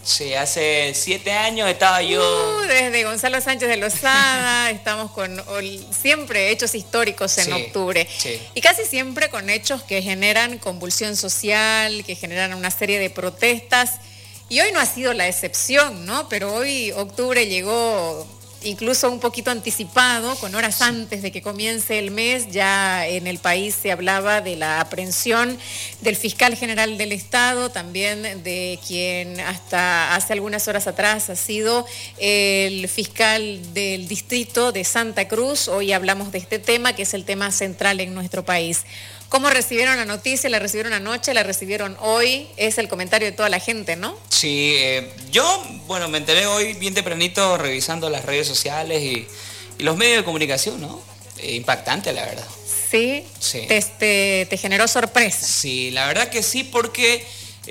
Sí, hace 7 años estaba yo... Desde Gonzalo Sánchez de Lozada, estamos con siempre hechos históricos en octubre. Sí. Y casi siempre con hechos que generan convulsión social, que generan una serie de protestas. Y hoy no ha sido la excepción, ¿no? Pero hoy octubre llegó incluso un poquito anticipado, con horas antes de que comience el mes. Ya en el país se hablaba de la aprehensión del fiscal general del Estado, también de quien hasta hace algunas horas atrás ha sido el fiscal del distrito de Santa Cruz. Hoy hablamos de este tema, que es el tema central en nuestro país. ¿Cómo recibieron la noticia? ¿La recibieron anoche? ¿La recibieron hoy? Es el comentario de toda la gente, ¿no? Sí, yo, me enteré hoy bien tempranito revisando las redes sociales y los medios de comunicación, ¿no? Impactante, la verdad. Sí. ¿Te generó sorpresa? Sí, la verdad que sí, porque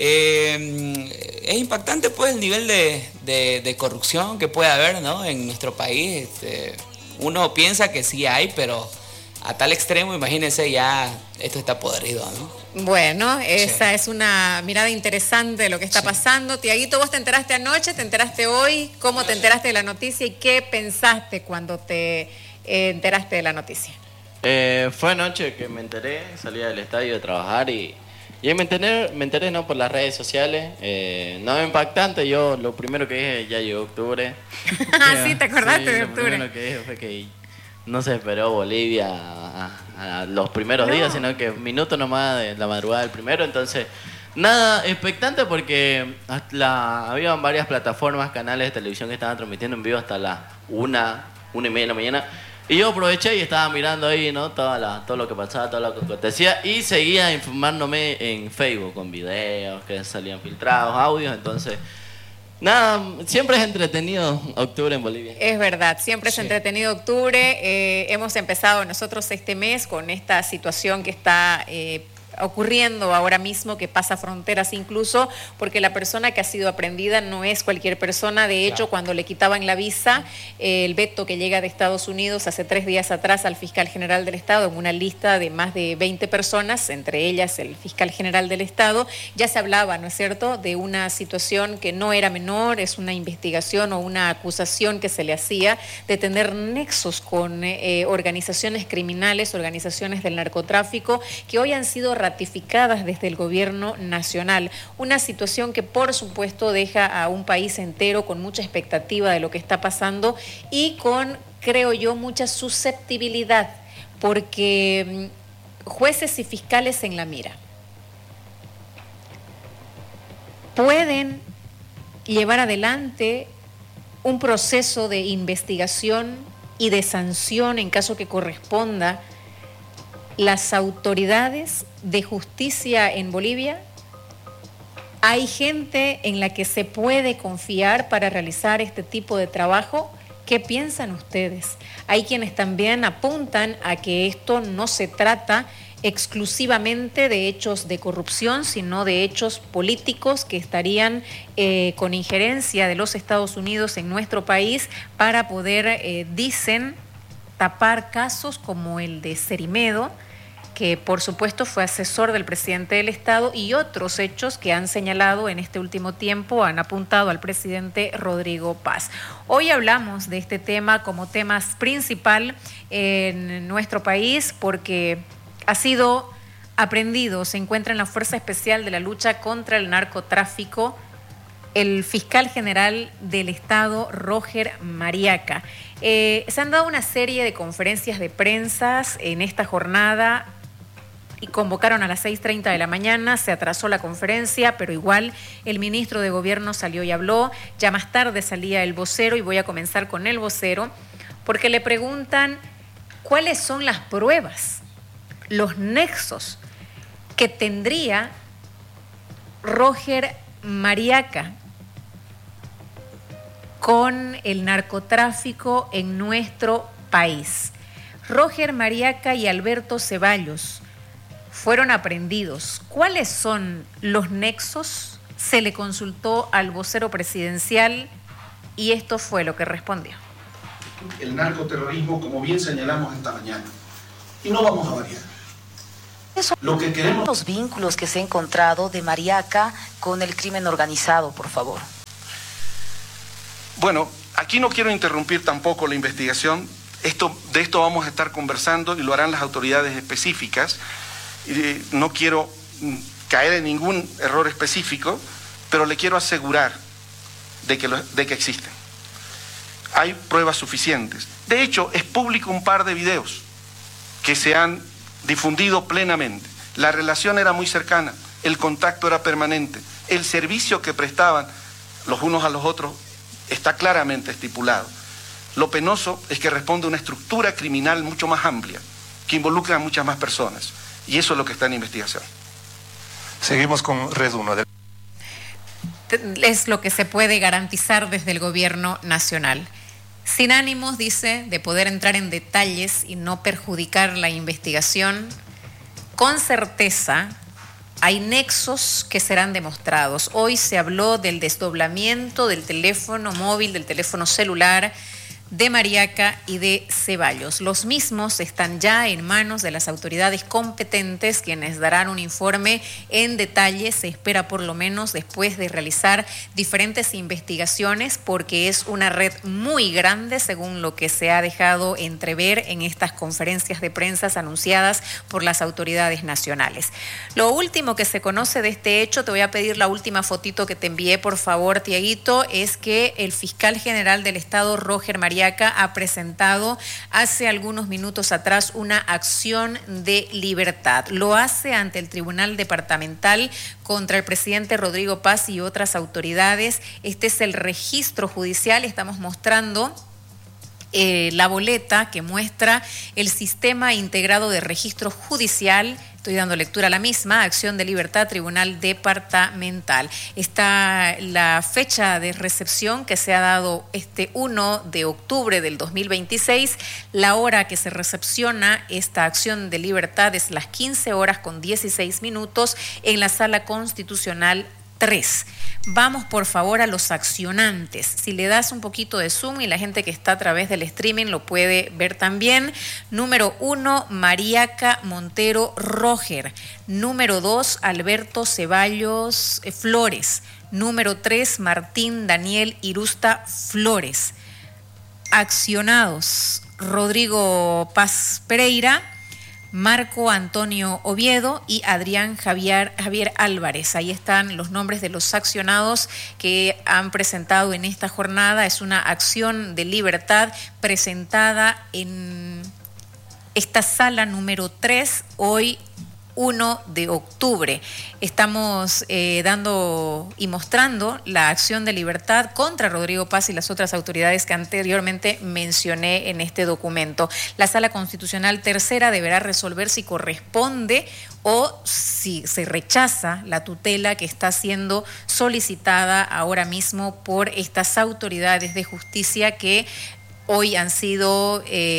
es impactante pues el nivel de corrupción que puede haber, ¿no? En nuestro país. Uno piensa que sí hay, pero a tal extremo, imagínense, ya esto está podrido, ¿no? Bueno, esa es una mirada interesante de lo que está pasando. Tiaguito, ¿vos te enteraste anoche? ¿Te enteraste hoy? ¿Cómo te enteraste de la noticia y qué pensaste cuando te enteraste de la noticia? Fue anoche que me enteré, salí del estadio de trabajar y me enteré no por las redes sociales. No impactante, yo lo primero que dije, ya llegó octubre. Sí, ¿te acordaste de octubre? Lo primero que dije fue que no se esperó Bolivia a los primeros días, sino que minutos nomás de la madrugada del primero. Entonces, nada expectante porque había varias plataformas, canales de televisión que estaban transmitiendo en vivo hasta las 1:30 de la mañana. Y yo aproveché y estaba mirando ahí, ¿no? Todo lo que pasaba, todo lo que acontecía. Y seguía informándome en Facebook con videos que salían filtrados, audios. Entonces, nada, siempre es entretenido octubre en Bolivia. Es verdad, siempre es entretenido octubre. Hemos empezado nosotros este mes con esta situación que está ocurriendo ahora mismo, que pasa fronteras incluso, porque la persona que ha sido aprehendida no es cualquier persona. De hecho, cuando le quitaban la visa, el veto que llega de Estados Unidos hace 3 días atrás al fiscal general del Estado, en una lista de más de 20 personas, entre ellas el fiscal general del Estado, ya se hablaba, ¿no es cierto?, de una situación que no era menor, es una investigación o una acusación que se le hacía de tener nexos con organizaciones criminales, organizaciones del narcotráfico, que hoy han sido ratificadas desde el gobierno nacional. Una situación que por supuesto deja a un país entero con mucha expectativa de lo que está pasando y con, creo yo, mucha susceptibilidad, porque jueces y fiscales en la mira pueden llevar adelante un proceso de investigación y de sanción en caso que corresponda. Las autoridades de justicia en Bolivia, ¿hay gente en la que se puede confiar para realizar este tipo de trabajo? ¿Qué piensan ustedes? Hay quienes también apuntan a que esto no se trata exclusivamente de hechos de corrupción, sino de hechos políticos que estarían con injerencia de los Estados Unidos en nuestro país para poder, dicen, tapar casos como el de Cerimedo, que por supuesto fue asesor del presidente del Estado, y otros hechos que han señalado en este último tiempo, han apuntado al presidente Rodrigo Paz. Hoy hablamos de este tema como tema principal en nuestro país porque ha sido aprehendido, se encuentra en la Fuerza Especial de la Lucha contra el Narcotráfico, el fiscal general del Estado, Roger Mariaca. Se han dado una serie de conferencias de prensa en esta jornada y convocaron a las 6:30 de la mañana, se atrasó la conferencia, pero igual el ministro de Gobierno salió y habló. Ya más tarde salía el vocero y voy a comenzar con el vocero porque le preguntan cuáles son las pruebas, los nexos que tendría Roger Mariaca con el narcotráfico en nuestro país. Roger Mariaca y Alberto Ceballos fueron aprehendidos. ¿Cuáles son los nexos? Se le consultó al vocero presidencial y esto fue lo que respondió. El narcoterrorismo, como bien señalamos esta mañana, y no vamos a variar. Lo que queremos... Los vínculos que se ha encontrado de Mariaca con el crimen organizado, por favor. Bueno, aquí no quiero interrumpir tampoco la investigación. De esto vamos a estar conversando y lo harán las autoridades específicas. No quiero caer en ningún error específico, pero le quiero asegurar de que existen. Hay pruebas suficientes. De hecho, es público un par de videos que se han difundido plenamente. La relación era muy cercana, el contacto era permanente, el servicio que prestaban los unos a los otros está claramente estipulado. Lo penoso es que responde a una estructura criminal mucho más amplia, que involucra a muchas más personas, y eso es lo que está en investigación. Seguimos con Red 1. Es lo que se puede garantizar desde el gobierno nacional. Sin ánimos, dice, de poder entrar en detalles y no perjudicar la investigación, con certeza hay nexos que serán demostrados. Hoy se habló del desdoblamiento del teléfono móvil, del teléfono celular de Mariaca y de Ceballos. Los mismos están ya en manos de las autoridades competentes, quienes darán un informe en detalle, se espera por lo menos después de realizar diferentes investigaciones, porque es una red muy grande según lo que se ha dejado entrever en estas conferencias de prensa anunciadas por las autoridades nacionales. Lo último que se conoce de este hecho, te voy a pedir la última fotito que te envié, por favor, Tiaguito, es que el fiscal general del Estado, Roger Mariaca, ha presentado hace algunos minutos atrás una acción de libertad. Lo hace ante el Tribunal Departamental contra el presidente Rodrigo Paz y otras autoridades. Este es el registro judicial. Estamos mostrando la boleta que muestra el Sistema Integrado de Registro Judicial. Estoy dando lectura a la misma, acción de libertad, Tribunal Departamental. Está la fecha de recepción que se ha dado este 1 de octubre del 2026. La hora que se recepciona esta acción de libertad es las 15:16 en la Sala Constitucional 3. Vamos por favor a los accionantes. Si le das un poquito de zoom y la gente que está a través del streaming lo puede ver también. Número 1, Mariaca Montero Roger. Número 2, Alberto Ceballos Flores. Número 3, Martín Daniel Irusta Flores. Accionados, Rodrigo Paz Pereira, Marco Antonio Oviedo y Adrián Javier Álvarez. Ahí están los nombres de los accionados que han presentado en esta jornada. Es una acción de libertad presentada en esta sala número 3, hoy 1 de octubre. Estamos dando y mostrando la acción de libertad contra Rodrigo Paz y las otras autoridades que anteriormente mencioné en este documento. La Sala Constitucional Tercera deberá resolver si corresponde o si se rechaza la tutela que está siendo solicitada ahora mismo por estas autoridades de justicia que hoy han sido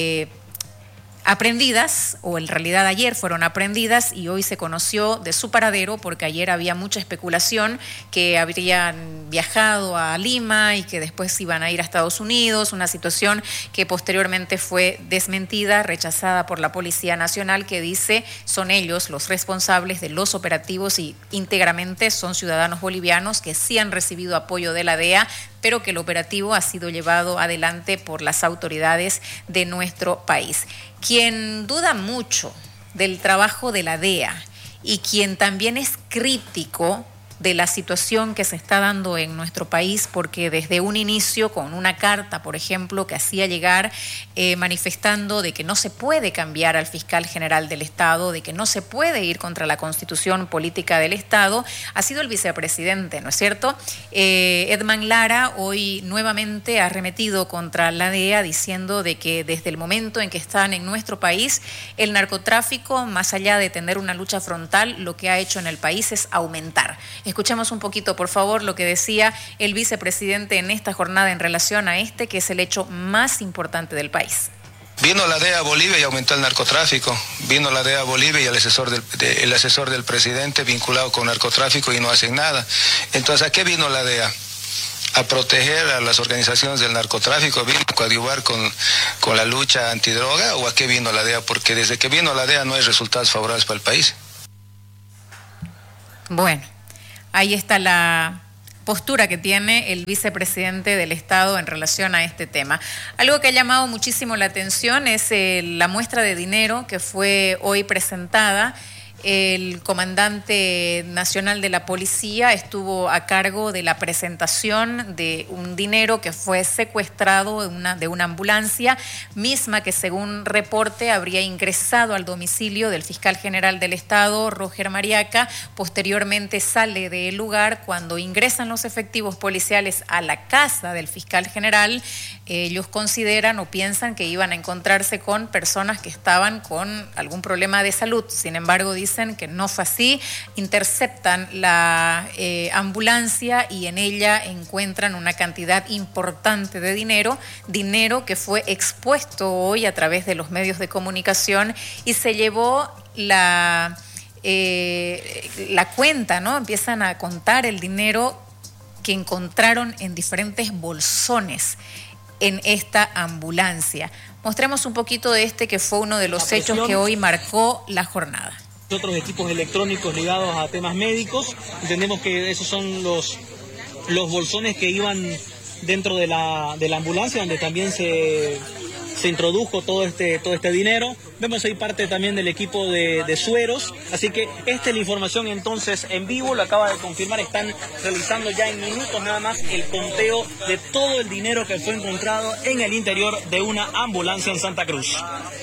aprendidas, o en realidad ayer fueron aprendidas y hoy se conoció de su paradero, porque ayer había mucha especulación que habrían viajado a Lima y que después iban a ir a Estados Unidos, una situación que posteriormente fue desmentida, rechazada por la Policía Nacional, que dice son ellos los responsables de los operativos y íntegramente son ciudadanos bolivianos que sí han recibido apoyo de la DEA, pero que el operativo ha sido llevado adelante por las autoridades de nuestro país. Quien duda mucho del trabajo de la DEA y quien también es crítico de la situación que se está dando en nuestro país, porque desde un inicio, con una carta, por ejemplo, que hacía llegar manifestando de que no se puede cambiar al fiscal general del Estado, de que no se puede ir contra la Constitución política del Estado, ha sido el vicepresidente, ¿no es cierto? Edman Lara hoy nuevamente ha arremetido contra la DEA diciendo de que desde el momento en que están en nuestro país, el narcotráfico, más allá de tener una lucha frontal, lo que ha hecho en el país es aumentar. Escuchemos un poquito, por favor, lo que decía el vicepresidente en esta jornada en relación a este, que es el hecho más importante del país. Vino la DEA a Bolivia y aumentó el narcotráfico. Vino la DEA a Bolivia y el asesor del presidente vinculado con narcotráfico y no hacen nada. Entonces, ¿a qué vino la DEA? A proteger a las organizaciones del narcotráfico, ¿vino a coadyuvar con la lucha antidroga o a qué vino la DEA? Porque desde que vino la DEA no hay resultados favorables para el país. Bueno. Ahí está la postura que tiene el vicepresidente del Estado en relación a este tema. Algo que ha llamado muchísimo la atención es la muestra de dinero que fue hoy presentada. El comandante nacional de la policía estuvo a cargo de la presentación de un dinero que fue secuestrado de una ambulancia, misma que según reporte habría ingresado al domicilio del fiscal general del Estado, Roger Mariaca. Posteriormente sale del lugar. Cuando ingresan los efectivos policiales a la casa del fiscal general, ellos consideran o piensan que iban a encontrarse con personas que estaban con algún problema de salud. Sin embargo, dicen que no fue así. Interceptan la ambulancia y en ella encuentran una cantidad importante de dinero que fue expuesto hoy a través de los medios de comunicación, y se llevó la cuenta, ¿no? Empiezan a contar el dinero que encontraron en diferentes bolsones en esta ambulancia. Mostremos un poquito de que fue uno de los hechos que hoy marcó la jornada. Otros equipos electrónicos ligados a temas médicos. Entendemos que esos son los bolsones que iban dentro de la ambulancia, donde también se introdujo todo este dinero. Vemos ahí parte también del equipo de sueros. Así que esta es la información entonces en vivo, lo acaba de confirmar. Están realizando ya en minutos nada más el conteo de todo el dinero que fue encontrado en el interior de una ambulancia en Santa Cruz.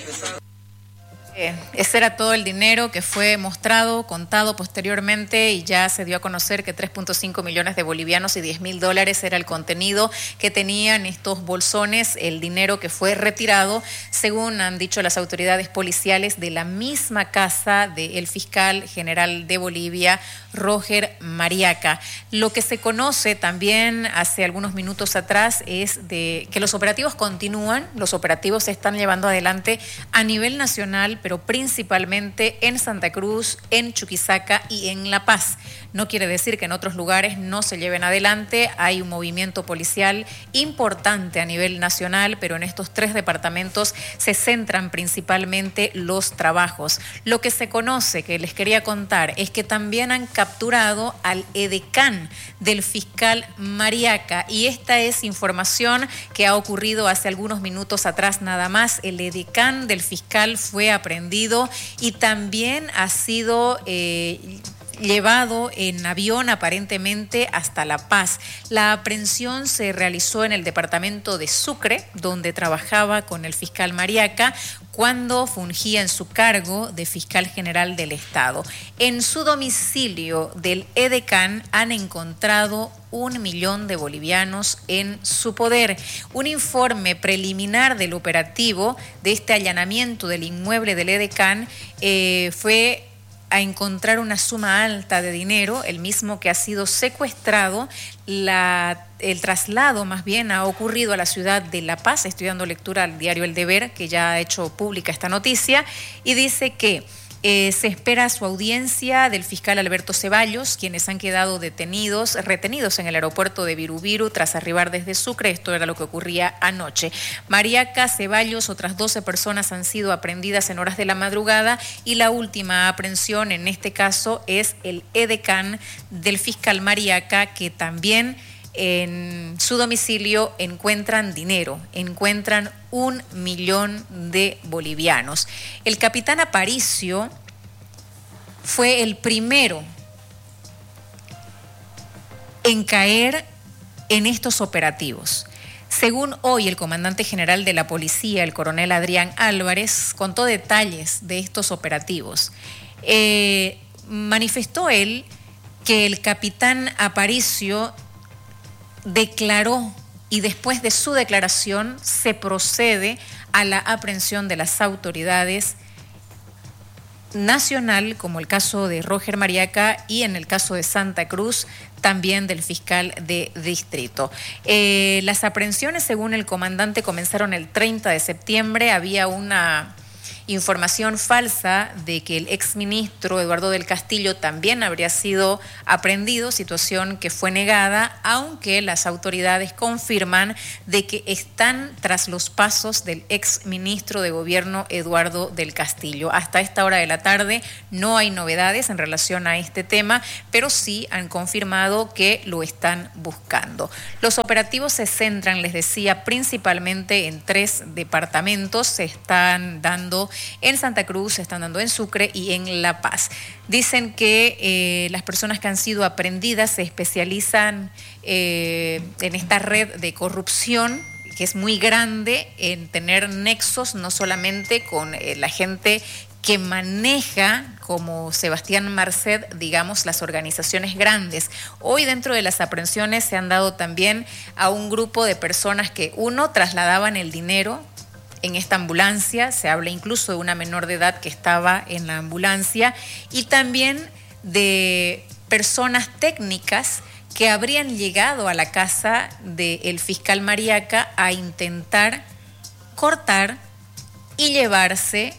Ese era todo el dinero que fue mostrado, contado posteriormente, y ya se dio a conocer que 3.5 millones de bolivianos y $10.000 era el contenido que tenían estos bolsones, el dinero que fue retirado, según han dicho las autoridades policiales, de la misma casa del fiscal general de Bolivia, Roger Mariaca. Lo que se conoce también hace algunos minutos atrás es de que los operativos continúan, los operativos se están llevando adelante a nivel nacional, pero principalmente en Santa Cruz, en Chuquisaca y en La Paz. No quiere decir que en otros lugares no se lleven adelante. Hay un movimiento policial importante a nivel nacional, pero en estos 3 departamentos se centran principalmente los trabajos. Lo que se conoce, que les quería contar, es que también han capturado al edecán del fiscal Mariaca, y esta es información que ha ocurrido hace algunos minutos atrás nada más. El edecán del fiscal fue aprehendido y también ha sido llevado en avión aparentemente hasta La Paz. La aprehensión se realizó en el departamento de Sucre, donde trabajaba con el fiscal Mariaca cuando fungía en su cargo de fiscal general del Estado. En su domicilio del edecán han encontrado 1 millón de bolivianos en su poder. Un informe preliminar del operativo de este allanamiento del inmueble del edecán fue a encontrar una suma alta de dinero, el mismo que ha sido secuestrado. El traslado más bien ha ocurrido a la ciudad de La Paz. Estoy dando lectura al diario El Deber, que ya ha hecho pública esta noticia, y dice que se espera su audiencia del fiscal Alberto Ceballos, quienes han quedado retenidos en el aeropuerto de Virubiru tras arribar desde Sucre. Esto era lo que ocurría anoche. Mariaca, Ceballos, otras 12 personas han sido aprehendidas en horas de la madrugada, y la última aprehensión en este caso es el edecán del fiscal Mariaca, que también en su domicilio encuentran dinero, encuentran 1 millón de bolivianos. El capitán Aparicio fue el primero en caer en estos operativos. Según hoy el comandante general de la policía, el coronel Adrián Álvarez, contó detalles de estos operativos. Manifestó él que el capitán Aparicio declaró, y después de su declaración se procede a la aprehensión de las autoridades nacional, como el caso de Roger Mariaca, y en el caso de Santa Cruz también del fiscal de distrito. Las aprehensiones, según el comandante, comenzaron el 30 de septiembre. Había una información falsa de que el exministro Eduardo del Castillo también habría sido aprehendido, situación que fue negada, aunque las autoridades confirman de que están tras los pasos del exministro de Gobierno Eduardo del Castillo. Hasta esta hora de la tarde no hay novedades en relación a este tema, pero sí han confirmado que lo están buscando. Los operativos se centran, les decía, principalmente en 3 departamentos. Se están dando en Santa Cruz, se están dando en Sucre y en La Paz. Dicen que las personas que han sido aprehendidas se especializan en esta red de corrupción, que es muy grande, en tener nexos no solamente con la gente que maneja, como Sebastián Marcet, digamos, las organizaciones grandes. Hoy dentro de las aprehensiones se han dado también a un grupo de personas que, trasladaban el dinero en esta ambulancia, se habla incluso de una menor de edad que estaba en la ambulancia, y también de personas técnicas que habrían llegado a la casa del fiscal Mariaca a intentar cortar y llevarse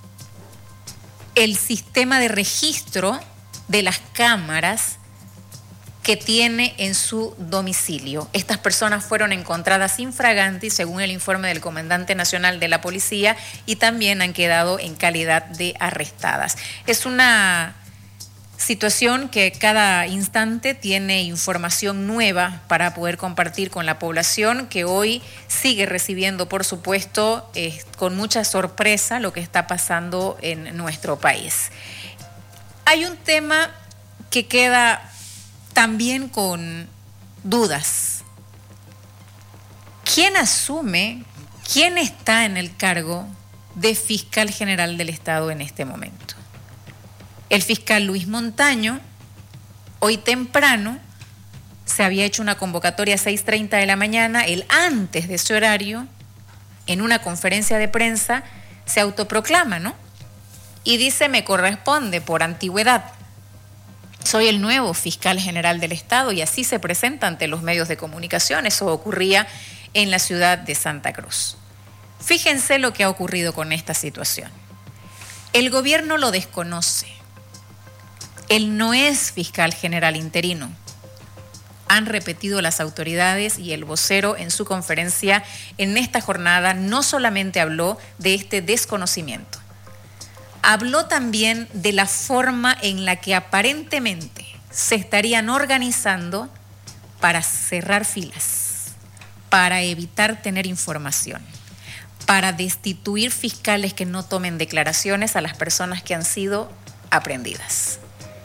el sistema de registro de las cámaras que tiene en su domicilio. Estas personas fueron encontradas infraganti, según el informe del comandante nacional de la policía, y también han quedado en calidad de arrestadas. Es una situación que cada instante tiene información nueva para poder compartir con la población, que hoy sigue recibiendo, por supuesto, con mucha sorpresa lo que está pasando en nuestro país. Hay un tema que queda también con dudas. ¿Quién asume, quién está en el cargo de fiscal general del Estado en este momento? El fiscal Luis Montaño, hoy temprano, se había hecho una convocatoria a 6:30 de la mañana. Él, antes de ese horario, en una conferencia de prensa, se autoproclama, ¿no? Y dice: me corresponde por antigüedad. Soy el nuevo fiscal general del Estado, y así se presenta ante los medios de comunicación. Eso ocurría en la ciudad de Santa Cruz. Fíjense lo que ha ocurrido con esta situación. El gobierno lo desconoce. Él no es fiscal general interino. Han repetido las autoridades, y el vocero en su conferencia en esta jornada no solamente habló de este desconocimiento, habló también de la forma en la que aparentemente se estarían organizando para cerrar filas, para evitar tener información, para destituir fiscales que no tomen declaraciones a las personas que han sido aprehendidas.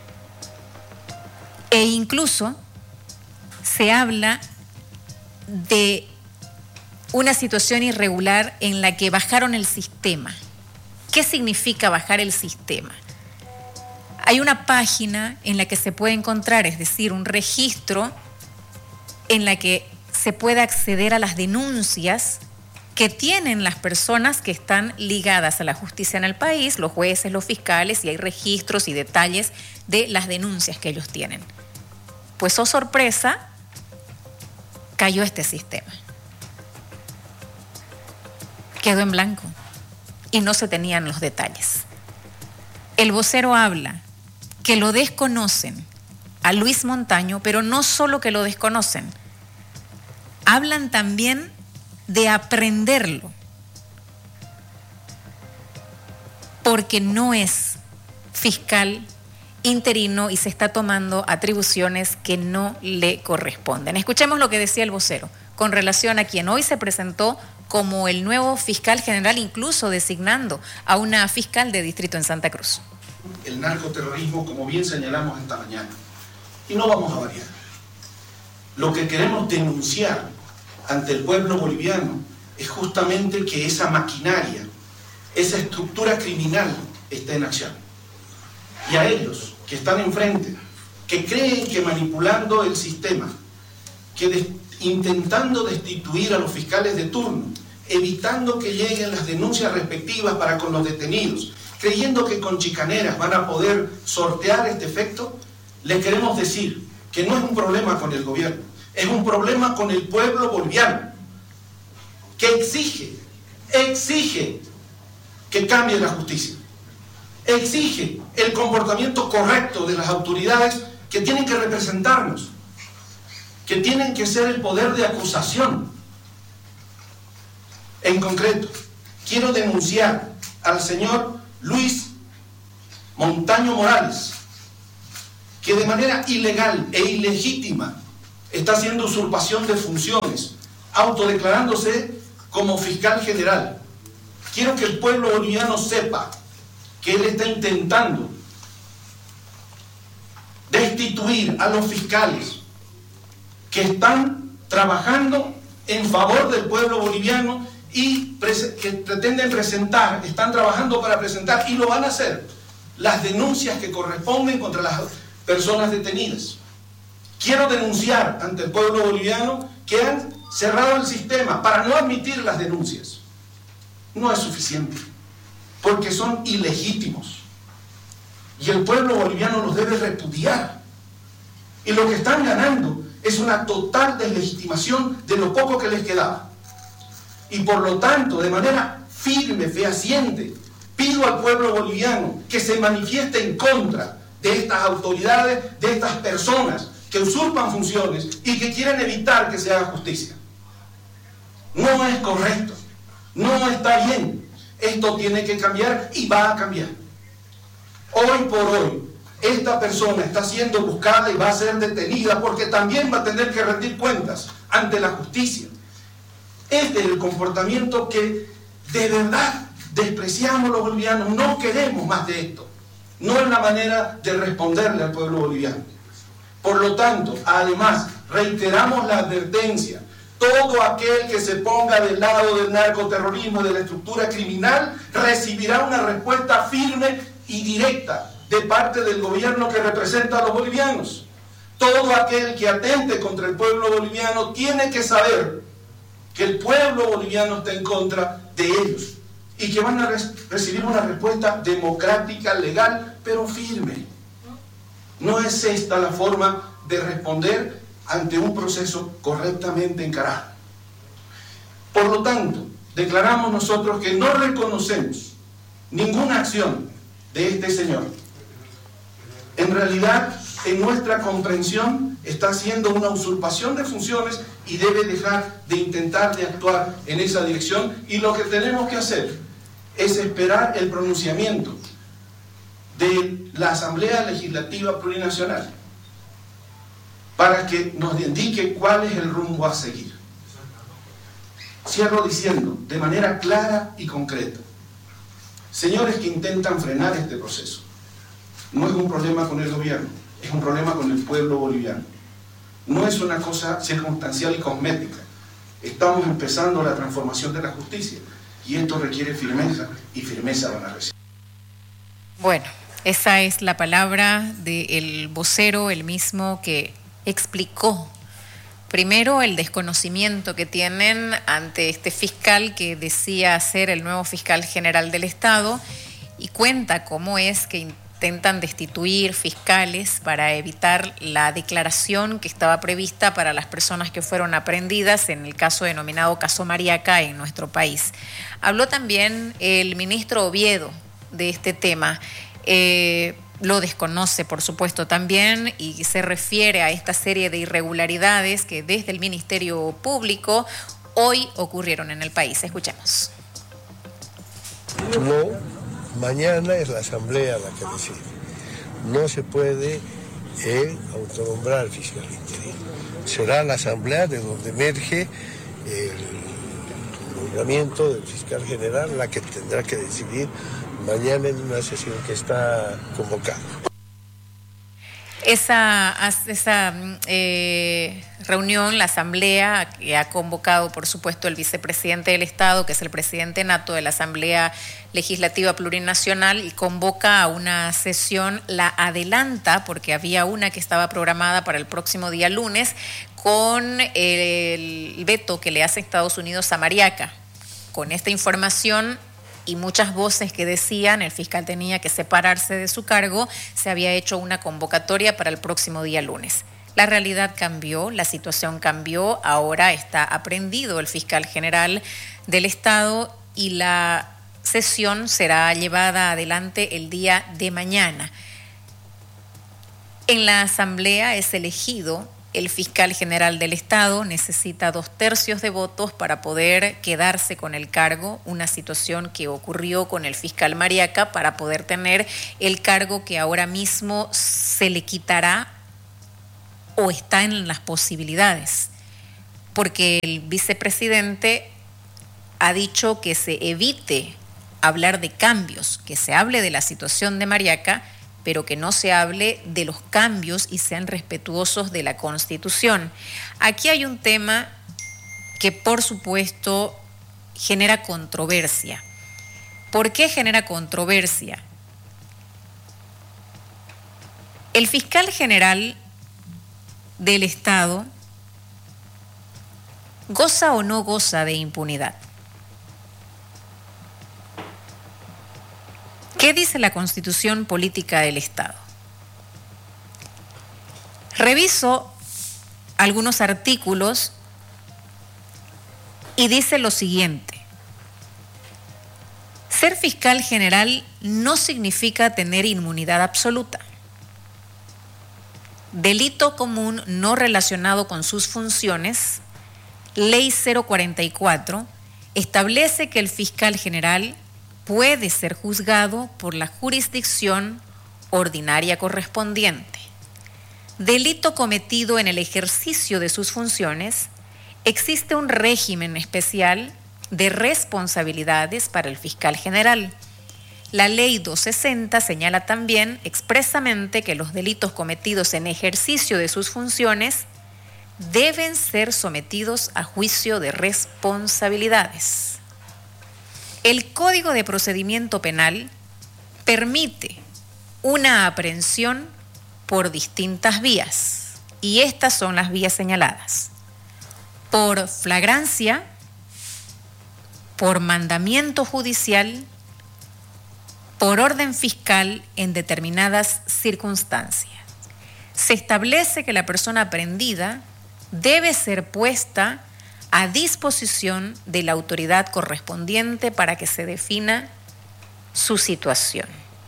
E incluso se habla de una situación irregular en la que bajaron el sistema. ¿Qué significa bajar el sistema? Hay una página en la que se puede encontrar, es decir, un registro en la que se puede acceder a las denuncias que tienen las personas que están ligadas a la justicia en el país, los jueces, los fiscales, y hay registros y detalles de las denuncias que ellos tienen. Pues, oh sorpresa, cayó este sistema. Quedó en blanco y no se tenían los detalles. El vocero habla que lo desconocen a Luis Montaño, pero no solo que lo desconocen, hablan también de aprenderlo, porque no es fiscal interino y se está tomando atribuciones que no le corresponden. Escuchemos lo que decía el vocero con relación a quien hoy se presentó como el nuevo fiscal general, incluso designando a una fiscal de distrito en Santa Cruz. El narcoterrorismo, como bien señalamos esta mañana, y no vamos a variar. Lo que queremos denunciar ante el pueblo boliviano es justamente que esa maquinaria, esa estructura criminal está en acción. Y a ellos que están enfrente, que creen que manipulando el sistema, que intentando destituir a los fiscales de turno, evitando que lleguen las denuncias respectivas para con los detenidos, creyendo que con chicaneras van a poder sortear este efecto, les queremos decir que no es un problema con el gobierno, es un problema con el pueblo boliviano, que exige que cambie la justicia. Exige el comportamiento correcto de las autoridades que tienen que representarnos, que tienen que ser el poder de acusación. En concreto, quiero denunciar al señor Luis Montaño Morales, que de manera ilegal e ilegítima está haciendo usurpación de funciones, autodeclarándose como fiscal general. Quiero que el pueblo boliviano sepa que él está intentando destituir a los fiscales que están trabajando en favor del pueblo boliviano y que pretenden presentar, están trabajando para presentar, y lo van a hacer, las denuncias que corresponden contra las personas detenidas. Quiero denunciar ante el pueblo boliviano que han cerrado el sistema para no admitir las denuncias. No es suficiente, porque son ilegítimos. Y el pueblo boliviano los debe repudiar. Y lo que están ganando es una total deslegitimación de lo poco que les quedaba. Y por lo tanto, de manera firme, fehaciente, pido al pueblo boliviano que se manifieste en contra de estas autoridades, de estas personas que usurpan funciones y que quieren evitar que se haga justicia. No es correcto, no está bien. Esto tiene que cambiar y va a cambiar. Hoy por hoy, esta persona está siendo buscada y va a ser detenida porque también va a tener que rendir cuentas ante la justicia. Este es el comportamiento que de verdad despreciamos los bolivianos. No queremos más de esto. No es la manera de responderle al pueblo boliviano. Por lo tanto, además, reiteramos la advertencia. Todo aquel que se ponga del lado del narcoterrorismo, de la estructura criminal, recibirá una respuesta firme y directa de parte del gobierno que representa a los bolivianos. Todo aquel que atente contra el pueblo boliviano tiene que saber que el pueblo boliviano está en contra de ellos y que van a recibir una respuesta democrática, legal, pero firme. No es esta la forma de responder ante un proceso correctamente encarado. Por lo tanto, declaramos nosotros que no reconocemos ninguna acción de este señor. En realidad, en nuestra comprensión, está haciendo una usurpación de funciones y debe dejar de intentar de actuar en esa dirección, y lo que tenemos que hacer es esperar el pronunciamiento de la Asamblea Legislativa Plurinacional para que nos indique cuál es el rumbo a seguir. Cierro diciendo de manera clara y concreta: señores que intentan frenar este proceso, no es un problema con el gobierno, es un problema con el pueblo boliviano. No es una cosa circunstancial y cosmética. Estamos empezando la transformación de la justicia y esto requiere firmeza, y firmeza van a recibir. Bueno, esa es la palabra del vocero, el mismo que explicó primero el desconocimiento que tienen ante este fiscal que decía ser el nuevo fiscal general del Estado, y cuenta cómo es que intentan destituir fiscales para evitar la declaración que estaba prevista para las personas que fueron aprehendidas en el caso denominado Caso Mariaca en nuestro país. Habló también el ministro Oviedo de este tema. Lo desconoce, por supuesto, también, y se refiere a esta serie de irregularidades que desde el Ministerio Público hoy ocurrieron en el país. Escuchemos. No. Mañana es la Asamblea la que decide. No se puede autonombrar fiscal interino. Será la Asamblea de donde emerge el nombramiento del fiscal general la que tendrá que decidir mañana en una sesión que está convocada. Esa reunión, la asamblea que ha convocado, por supuesto, el vicepresidente del Estado, que es el presidente nato de la Asamblea Legislativa Plurinacional, y convoca a una sesión, la adelanta, porque había una que estaba programada para el próximo día lunes, con el veto que le hace Estados Unidos a Mariaca. Con esta información y muchas voces que decían el fiscal tenía que separarse de su cargo, se había hecho una convocatoria para el próximo día lunes. La realidad cambió, la situación cambió, ahora está aprehendido el fiscal general del Estado y la sesión será llevada adelante el día de mañana. En la Asamblea es elegido el fiscal general del Estado, necesita 2/3 de votos para poder quedarse con el cargo, una situación que ocurrió con el fiscal Mariaca para poder tener el cargo que ahora mismo se le quitará o está en las posibilidades, porque el vicepresidente ha dicho que se evite hablar de cambios, que se hable de la situación de Mariaca, pero que no se hable de los cambios y sean respetuosos de la Constitución. Aquí hay un tema que, por supuesto, genera controversia. ¿Por qué genera controversia? El fiscal general del Estado ¿goza o no goza de impunidad? ¿Qué dice la Constitución Política del Estado? Reviso algunos artículos y dice lo siguiente: ser fiscal general no significa tener inmunidad absoluta. Delito común no relacionado con sus funciones, Ley 044, establece que el fiscal general puede ser juzgado por la jurisdicción ordinaria correspondiente. Delito cometido en el ejercicio de sus funciones, existe un régimen especial de responsabilidades para el fiscal general. La Ley 260 señala también expresamente que los delitos cometidos en ejercicio de sus funciones deben ser sometidos a juicio de responsabilidades. El Código de Procedimiento Penal permite una aprehensión por distintas vías, y estas son las vías señaladas: por flagrancia, por mandamiento judicial, por orden fiscal en determinadas circunstancias. Se establece que la persona aprehendida debe ser puesta a disposición de la autoridad correspondiente para que se defina su situación.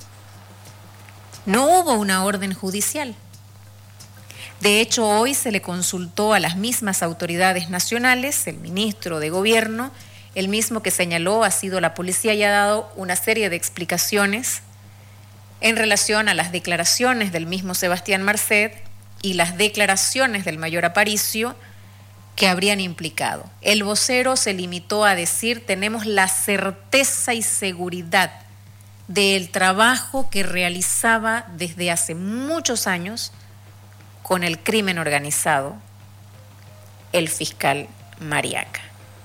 No hubo una orden judicial. De hecho, hoy se le consultó a las mismas autoridades nacionales, el ministro de Gobierno, el mismo que señaló ha sido la policía, y ha dado una serie de explicaciones en relación a las declaraciones del mismo Sebastián Marcet y las declaraciones del mayor Aparicio que habrían implicado. El vocero se limitó a decir: tenemos la certeza y seguridad del trabajo que realizaba desde hace muchos años con el crimen organizado el fiscal Mariaca.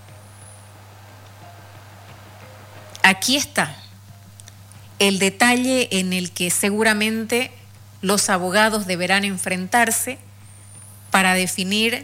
Aquí está el detalle en el que seguramente los abogados deberán enfrentarse para definir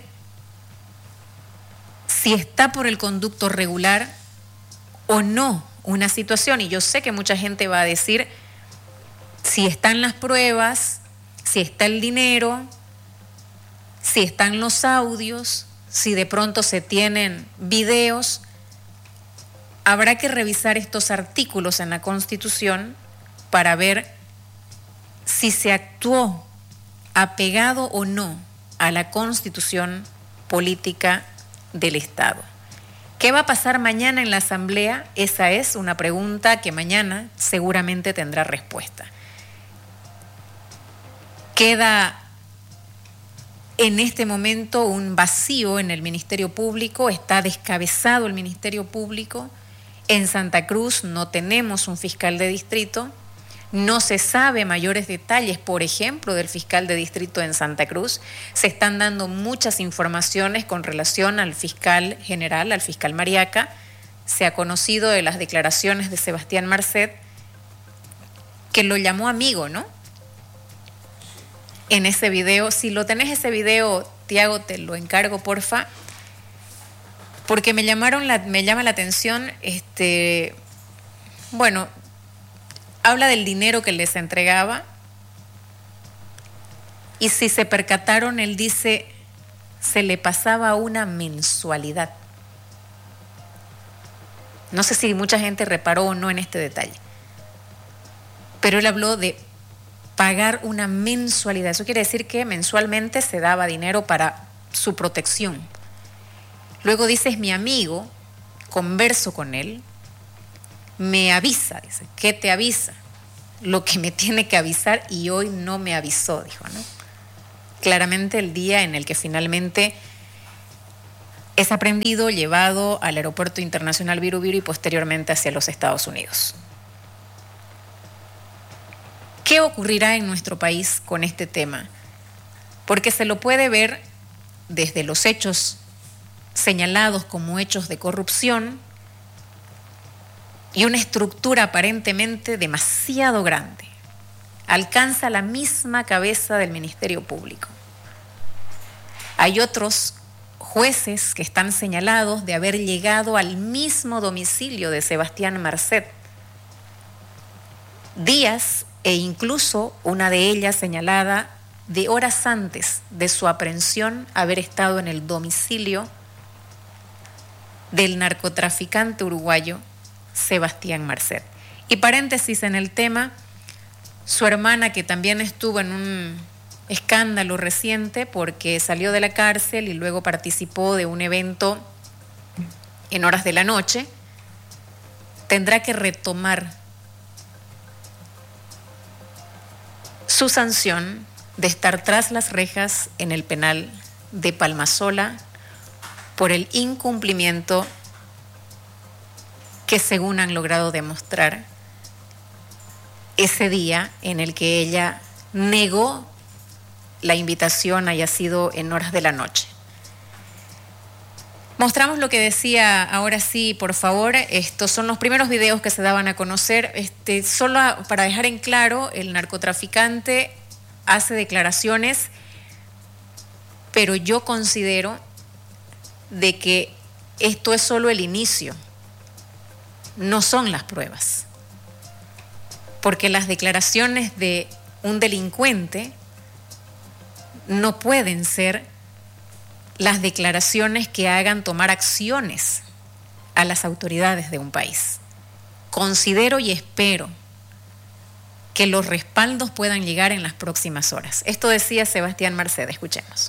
si está por el conducto regular o no una situación. Y yo sé que mucha gente va a decir: si están las pruebas, si está el dinero, si están los audios, si de pronto se tienen videos, habrá que revisar estos artículos en la Constitución para ver si se actuó apegado o no a la Constitución Política del Estado. ¿Qué va a pasar mañana en la Asamblea? Esa es una pregunta que mañana seguramente tendrá respuesta. Queda en este momento un vacío en el Ministerio Público, está descabezado el Ministerio Público. En Santa Cruz no tenemos un fiscal de distrito, no se sabe mayores detalles, por ejemplo, del fiscal de distrito en Santa Cruz. Se están dando muchas informaciones con relación al fiscal general, al fiscal Mariaca. Se ha conocido de las declaraciones de Sebastián Marcet, que lo llamó amigo, ¿no? En ese video, si lo tenés ese video, Tiago, te lo encargo, porfa, porque me llama la atención, bueno, habla del dinero que les entregaba, y si se percataron, él dice, se le pasaba una mensualidad. No sé si mucha gente reparó o no en este detalle. Pero él habló de pagar una mensualidad. Eso quiere decir que mensualmente se daba dinero para su protección. Luego dice, es mi amigo, converso con él, me avisa, dice, ¿qué te avisa? Lo que me tiene que avisar y hoy no me avisó, dijo, ¿no? Claramente el día en el que finalmente es aprendido, llevado al aeropuerto internacional Viru y posteriormente hacia los Estados Unidos. ¿Qué ocurrirá en nuestro país con este tema? Porque se lo puede ver desde los hechos señalados como hechos de corrupción y una estructura aparentemente demasiado grande. Alcanza la misma cabeza del Ministerio Público. Hay otros jueces que están señalados de haber llegado al mismo domicilio de Sebastián Marcet. Días e incluso una de ellas señalada de horas antes de su aprehensión haber estado en el domicilio del narcotraficante uruguayo Sebastián Marcet. Y paréntesis en el tema, su hermana, que también estuvo en un escándalo reciente porque salió de la cárcel y luego participó de un evento en horas de la noche, tendrá que retomar su sanción de estar tras las rejas en el penal de Palmasola por el incumplimiento que, según han logrado demostrar, ese día en el que ella negó la invitación haya sido en horas de la noche. Mostramos lo que decía, ahora sí, por favor. Estos son los primeros videos que se daban a conocer. Solo para dejar en claro, el narcotraficante hace declaraciones, pero yo considero de que esto es solo el inicio, no son las pruebas. Porque las declaraciones de un delincuente no pueden ser las declaraciones que hagan tomar acciones a las autoridades de un país. Considero y espero que los respaldos puedan llegar en las próximas horas. Esto decía Sebastián Marcet, escuchemos.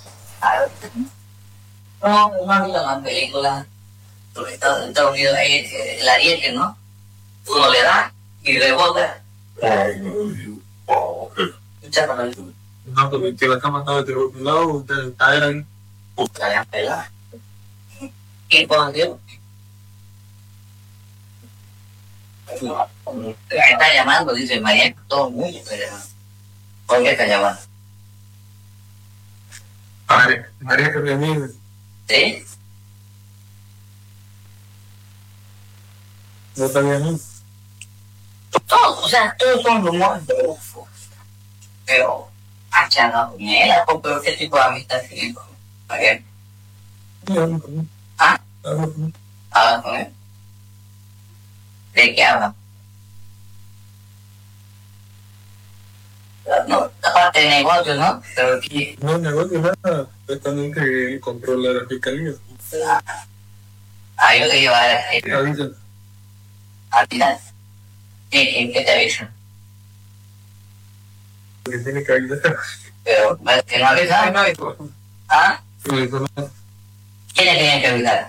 No ha habido una película sobre Estados Unidos, el ariete, ¿no? Uno le da y rebota. No, porque la cama estaba de otro lado, ustedes eran... Estarían peladas. ¿Qué por Dios? Está llamando, dice María, todo el mundo está llamando. ¿Por qué está llamando? María Carmen. ¿Sí? ¿No está bien? Todos, o sea, todos son rumores de UFO. Pero, ha charlado con él, pero ¿qué tipo de amistad tiene con María? ¿Ah? ¿Hablan con él? ¿De qué hablan? No, aparte de negocios, ¿no? Pero ¿qué? No, negocio, nada. Es también que controla la fiscalía. Ah, yo te llevo a la... Avisan. ¿Al final? ¿Qué te avisan? Que tiene que avisar. Pero, ¿que no avisan? ¿Ah? ¿Quiénes tienen que avisar?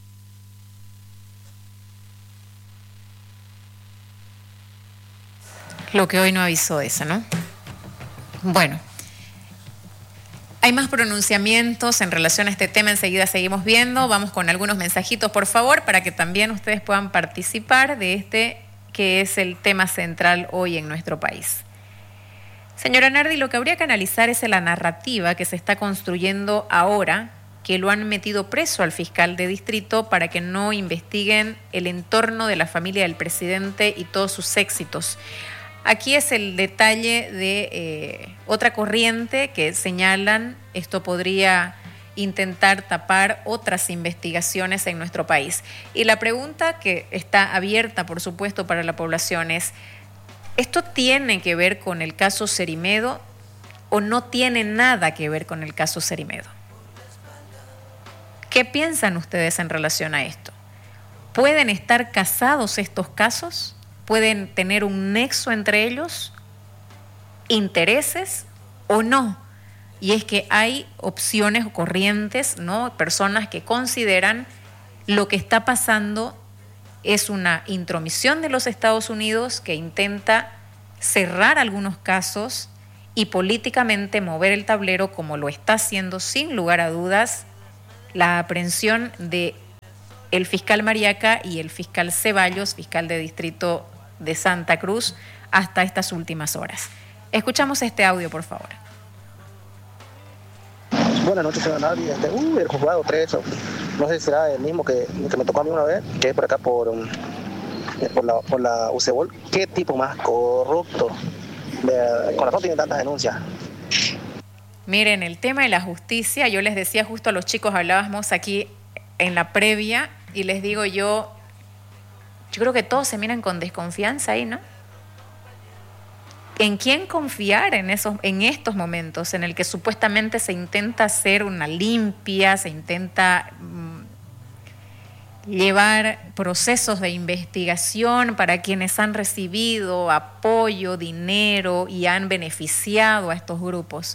Lo que hoy no avisó esa, ¿no? Bueno, hay más pronunciamientos en relación a este tema, enseguida seguimos viendo. Vamos con algunos mensajitos, por favor, para que también ustedes puedan participar de este que es el tema central hoy en nuestro país. Señora Nardi, lo que habría que analizar es la narrativa que se está construyendo ahora, que lo han metido preso al fiscal de distrito para que no investiguen el entorno de la familia del presidente y todos sus éxitos. Aquí es el detalle de otra corriente que señalan esto podría intentar tapar otras investigaciones en nuestro país. Y la pregunta que está abierta, por supuesto, para la población es, ¿esto tiene que ver con el caso Cerimedo o no tiene nada que ver con el caso Cerimedo? ¿Qué piensan ustedes en relación a esto? ¿Pueden estar casados estos casos? ¿Pueden tener un nexo entre ellos? ¿Intereses o no? Y es que hay opciones o corrientes, ¿no? Personas que consideran lo que está pasando es una intromisión de los Estados Unidos que intenta cerrar algunos casos y políticamente mover el tablero, como lo está haciendo sin lugar a dudas la aprehensión de el fiscal Mariaca y el fiscal Ceballos, fiscal de distrito de Santa Cruz, hasta estas últimas horas. Escuchamos este audio, por favor. Buenas noches, señor Nardi. El juzgado 3, no sé si será el mismo que me tocó a mí una vez, que es por acá por la UCEBOL. ¿Qué tipo más corrupto? Con razón tiene tantas denuncias. Miren, el tema de la justicia, yo les decía justo a los chicos, hablábamos aquí en la previa, y les digo yo creo que todos se miran con desconfianza ahí, ¿no? ¿En quién confiar en estos momentos en el que supuestamente se intenta hacer una limpia, se intenta llevar procesos de investigación para quienes han recibido apoyo, dinero y han beneficiado a estos grupos?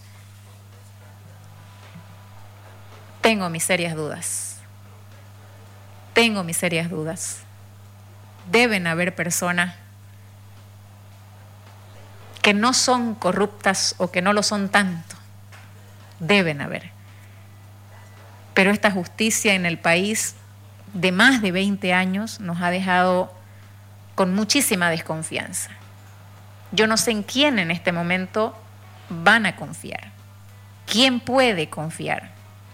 Tengo mis serias dudas. Deben haber personas que no son corruptas o que no lo son tanto. Deben haber. Pero esta justicia en el país de más de 20 años nos ha dejado con muchísima desconfianza. Yo no sé en quién en este momento van a confiar. ¿Quién puede confiar?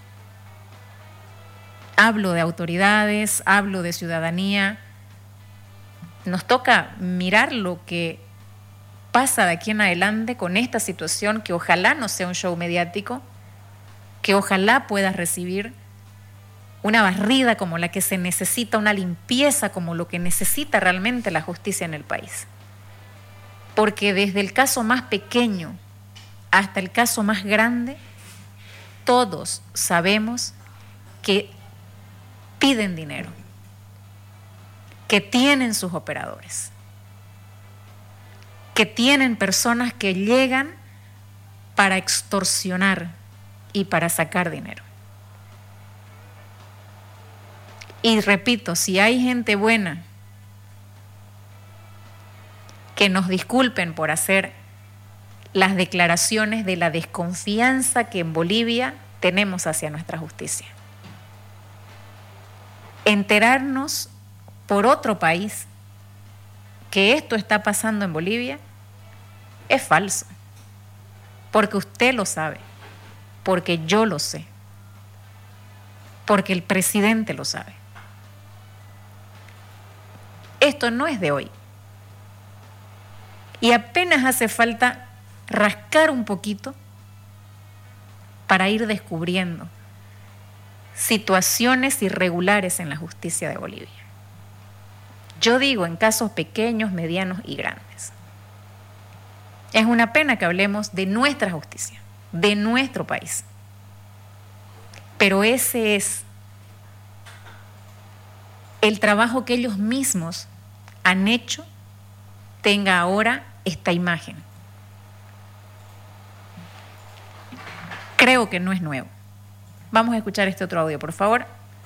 Hablo de autoridades, hablo de ciudadanía. Nos toca mirar lo que pasa de aquí en adelante con esta situación, que ojalá no sea un show mediático, que ojalá pueda recibir una barrida como la que se necesita, una limpieza como lo que necesita realmente la justicia en el país. Porque desde el caso más pequeño hasta el caso más grande, todos sabemos que piden dinero, que tienen sus operadores, que tienen personas que llegan para extorsionar y para sacar dinero. Y repito, si hay gente buena, que nos disculpen por hacer las declaraciones de la desconfianza que en Bolivia tenemos hacia nuestra justicia. Enterarnos por otro país que esto está pasando en Bolivia es falso, porque usted lo sabe, porque yo lo sé, porque el presidente lo sabe. Esto no es de hoy, y apenas hace falta rascar un poquito para ir descubriendo situaciones irregulares en la justicia de Bolivia. Yo digo en casos pequeños, medianos y grandes. Es una pena que hablemos de nuestra justicia, de nuestro país. Pero ese es el trabajo que ellos mismos han hecho, tenga ahora esta imagen. Creo que no es nuevo. Vamos a escuchar este otro audio, por favor.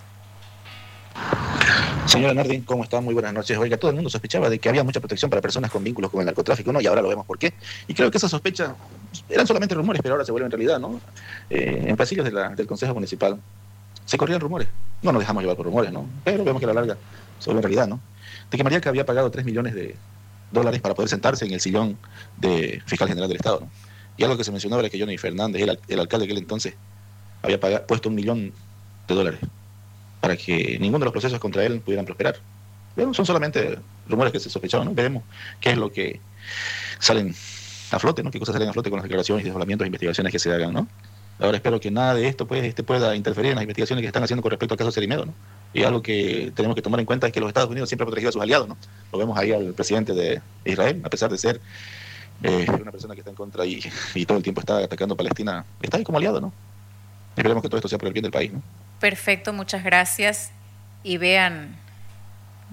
Señora Nardi, ¿cómo está? Muy buenas noches. Oiga, todo el mundo sospechaba de que había mucha protección para personas con vínculos con el narcotráfico, ¿no? Y ahora lo vemos por qué. Y creo que esas sospechas eran solamente rumores, pero ahora se vuelven realidad, ¿no? En pasillos del Consejo Municipal se corrían rumores. No nos dejamos llevar por rumores, ¿no? Pero vemos que a la larga se vuelve realidad, ¿no? De que Mariaca había pagado $3 millones para poder sentarse en el sillón de fiscal general del Estado, ¿no? Y algo que se mencionaba era que Johnny Fernández, el alcalde de aquel entonces, había puesto $1 millón para que ninguno de los procesos contra él pudieran prosperar. Bueno, son solamente rumores que se sospechaban, ¿no? Veremos qué es lo que salen a flote, ¿no? Qué cosas salen a flote con las declaraciones, desdoblamientos e investigaciones que se hagan, ¿no? Ahora espero que nada de esto pues, pueda interferir en las investigaciones que están haciendo con respecto al caso Cerimedo, ¿no? Y algo que tenemos que tomar en cuenta es que los Estados Unidos siempre han protegido a sus aliados, ¿no? Lo vemos ahí al presidente de Israel, a pesar de ser una persona que está en contra y todo el tiempo está atacando a Palestina, está ahí como aliado, ¿no? Esperemos que todo esto sea por el bien del país, ¿no? Perfecto, muchas gracias. Y vean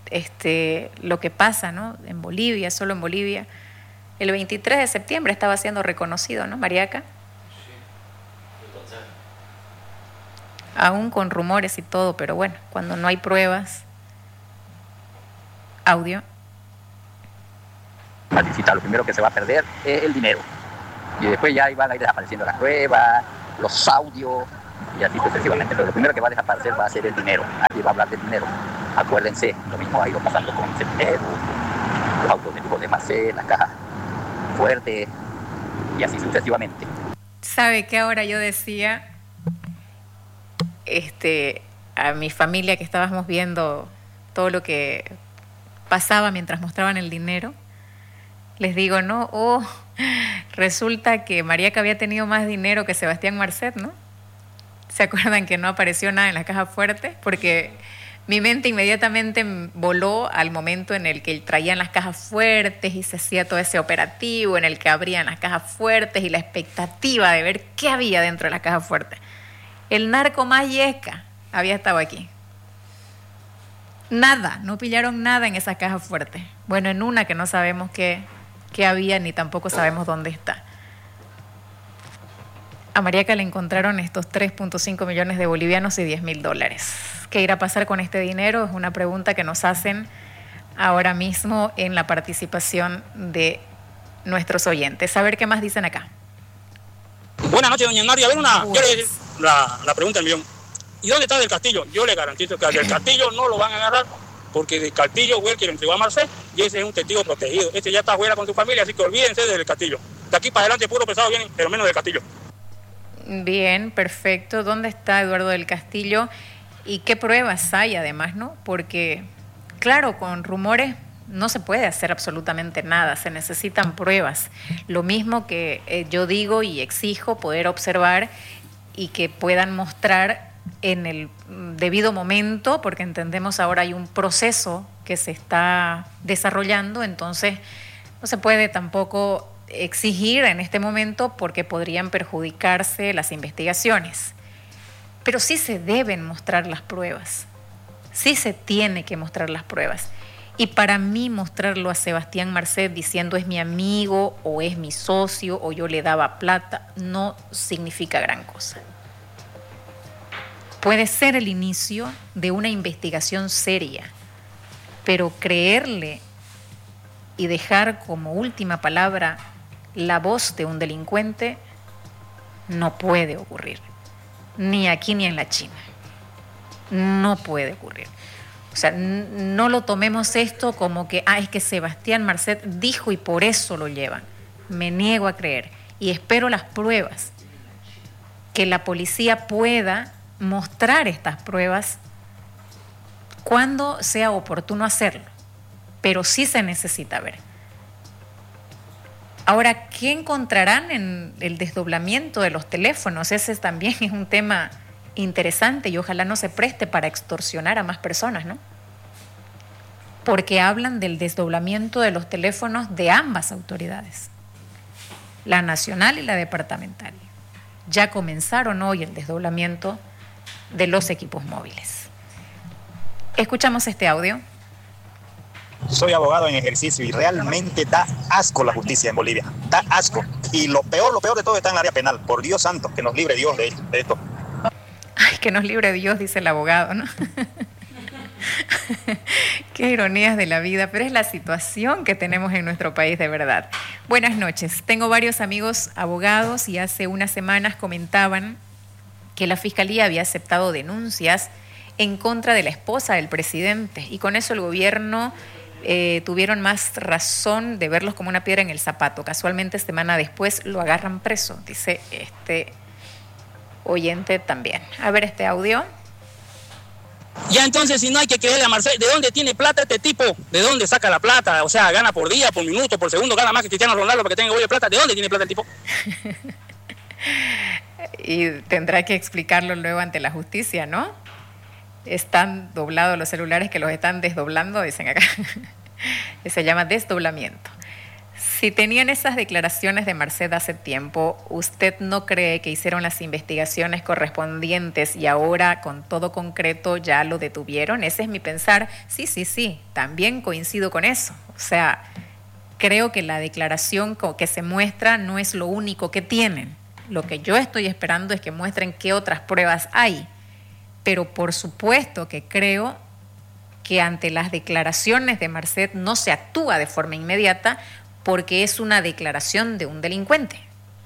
lo que pasa, ¿no? En Bolivia, solo en Bolivia. El 23 de septiembre estaba siendo reconocido, ¿no, Mariaca? Aún con rumores y todo, pero bueno, cuando no hay pruebas. Audio. Maldita, lo primero que se va a perder es el dinero. Y después ya van a ir desapareciendo las pruebas, los audios, y así sucesivamente. Pero lo primero que va a desaparecer va a ser el dinero. Nadie va a hablar del dinero. Acuérdense, lo mismo ha ido pasando con Cepero, los autos de lujo de Marcet, las cajas fuertes, y así sucesivamente. ¿Sabe qué ahora yo decía? A mi familia que estábamos viendo todo lo que pasaba mientras mostraban el dinero, les digo, no, resulta que Mariaca había tenido más dinero que Sebastián Marcet, ¿no? ¿Se acuerdan que no apareció nada en la caja fuerte? Porque mi mente inmediatamente voló al momento en el que traían las cajas fuertes y se hacía todo ese operativo en el que abrían las cajas fuertes y la expectativa de ver qué había dentro de las cajas fuertes. El narco más yesca había estado aquí. Nada, no pillaron nada en esas cajas fuertes. Bueno, en una que no sabemos qué había ni tampoco sabemos dónde está. A Mariaca le encontraron estos 3.5 millones de bolivianos y $10.000. ¿Qué irá a pasar con este dinero? Es una pregunta que nos hacen ahora mismo en la participación de nuestros oyentes. A ver qué más dicen acá. Buenas noches, doña María. A ver, la pregunta del millón. ¿Y dónde está Del Castillo? Yo le garantizo que al Del Castillo no lo van a agarrar, porque Del Castillo fue el que lo entregó a Marcet y ese es un testigo protegido. Este ya está fuera con su familia, así que olvídense de Del Castillo. De aquí para adelante puro pesado vienen, pero menos Del Castillo. Bien, perfecto. ¿Dónde está Eduardo Del Castillo? ¿Y qué pruebas hay además, no? Porque, claro, con rumores no se puede hacer absolutamente nada, se necesitan pruebas. Lo mismo que yo digo y exijo poder observar y que puedan mostrar en el debido momento, porque entendemos ahora hay un proceso que se está desarrollando, entonces no se puede tampoco exigir en este momento porque podrían perjudicarse las investigaciones. Pero sí se deben mostrar las pruebas, sí se tiene que mostrar las pruebas. Y para mí mostrarlo a Sebastián Marcet diciendo es mi amigo o es mi socio o yo le daba plata, no significa gran cosa. Puede ser el inicio de una investigación seria, pero creerle y dejar como última palabra la voz de un delincuente no puede ocurrir, ni aquí ni en la China. No puede ocurrir. O sea, no lo tomemos esto como que, es que Sebastián Marcet dijo y por eso lo llevan. Me niego a creer y espero las pruebas, que la policía pueda mostrar estas pruebas cuando sea oportuno hacerlo, pero sí se necesita ver. Ahora, ¿qué encontrarán en el desdoblamiento de los teléfonos? Ese también es un tema interesante y ojalá no se preste para extorsionar a más personas, ¿no? Porque hablan del desdoblamiento de los teléfonos de ambas autoridades, la nacional y la departamental. Ya comenzaron hoy el desdoblamiento de los equipos móviles. Escuchamos este audio. Soy abogado en ejercicio y realmente da asco la justicia en Bolivia. Da asco. Y lo peor de todo está en el área penal. Por Dios santo, que nos libre Dios de esto. Ay, que nos libre Dios, dice el abogado, ¿no? Qué ironías de la vida, pero es la situación que tenemos en nuestro país de verdad. Buenas noches. Tengo varios amigos abogados y hace unas semanas comentaban que la Fiscalía había aceptado denuncias en contra de la esposa del presidente y con eso el gobierno tuvieron más razón de verlos como una piedra en el zapato. Casualmente, semana después lo agarran preso, dice este oyente también. A ver este audio. Ya entonces, si no hay que creerle a Marcet, ¿de dónde tiene plata este tipo? ¿De dónde saca la plata? O sea, gana por día, por minuto, por segundo, gana más que Cristiano Ronaldo porque tenga hoy de plata. ¿De dónde tiene plata el tipo? Y tendrá que explicarlo luego ante la justicia, ¿no? Están doblados los celulares que los están desdoblando, dicen acá. Se llama desdoblamiento. Si tenían esas declaraciones de Marcet hace tiempo, ¿usted no cree que hicieron las investigaciones correspondientes y ahora con todo concreto ya lo detuvieron? Ese es mi pensar. Sí, también coincido con eso. O sea, creo que la declaración que se muestra no es lo único que tienen. Lo que yo estoy esperando es que muestren qué otras pruebas hay. Pero por supuesto que creo que ante las declaraciones de Marcet no se actúa de forma inmediata, porque es una declaración de un delincuente.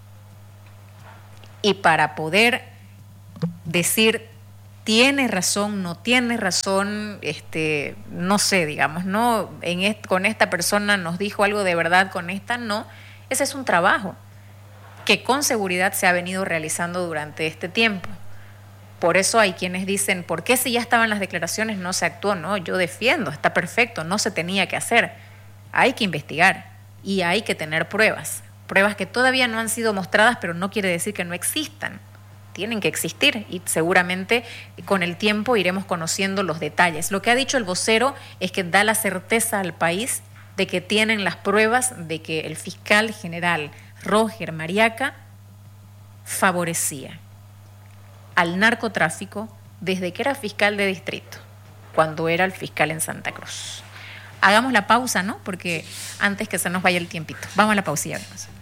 Y para poder decir, tiene razón, no tiene razón, no sé, digamos, no, con esta persona nos dijo algo de verdad, con esta no, ese es un trabajo que con seguridad se ha venido realizando durante este tiempo. Por eso hay quienes dicen, ¿por qué si ya estaban las declaraciones no se actuó? No, yo defiendo, está perfecto, no se tenía que hacer. Hay que investigar. Y hay que tener pruebas que todavía no han sido mostradas, pero no quiere decir que no existan. Tienen que existir y seguramente con el tiempo iremos conociendo los detalles. Lo que ha dicho el vocero es que da la certeza al país de que tienen las pruebas de que el fiscal general Roger Mariaca favorecía al narcotráfico desde que era fiscal de distrito, cuando era el fiscal en Santa Cruz. Hagamos la pausa, ¿no? Porque antes que se nos vaya el tiempito. Vamos a la pausilla.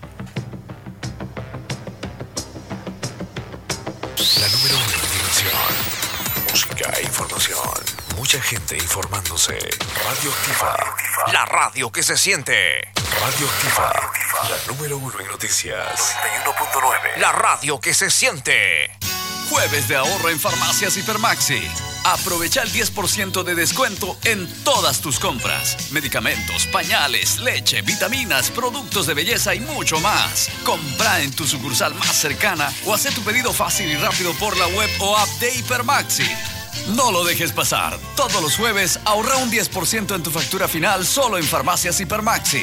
La número 1 en diversión, música e información. Mucha gente informándose. Radio Activa. La radio que se siente. Radio Activa. La número 1 en noticias. 91.9. La radio que se siente. Jueves de ahorro en Farmacias Hipermaxi. Aprovecha el 10% de descuento en todas tus compras. Medicamentos, pañales, leche, vitaminas, productos de belleza y mucho más. Compra en tu sucursal más cercana o haz tu pedido fácil y rápido por la web o app de Hipermaxi. No lo dejes pasar. Todos los jueves ahorra un 10% en tu factura final solo en Farmacias Hipermaxi.